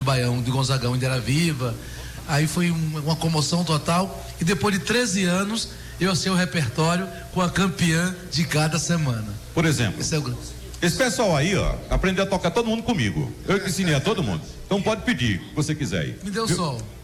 Baião de Gonzagão ainda era viva. Aí foi uma comoção total. E depois de 13 anos, eu sei o repertório com a campeã de cada semana. Por exemplo, esse pessoal aí, ó, aprendeu a tocar todo mundo comigo. Eu que ensinei a todo mundo. Então pode pedir, se você quiser aí. Me deu sol.